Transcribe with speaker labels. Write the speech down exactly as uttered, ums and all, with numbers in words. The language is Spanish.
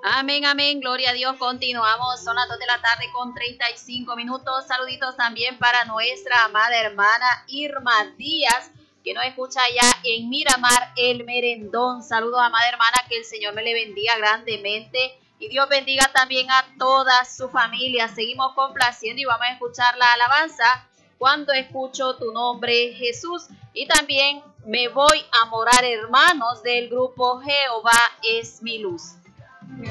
Speaker 1: Amén, amén, gloria a Dios. Continuamos, son las dos de la tarde con treinta y cinco minutos. Saluditos también para nuestra amada hermana Irma Díaz, que nos escucha allá en Miramar, El Merendón. Saludos, amada hermana, que el Señor me le bendiga grandemente y Dios bendiga también a toda su familia. Seguimos complaciendo y vamos a escuchar la alabanza Cuando escucho tu nombre, Jesús. Y también Me voy a morar, hermanos, del grupo Jehová es mi luz.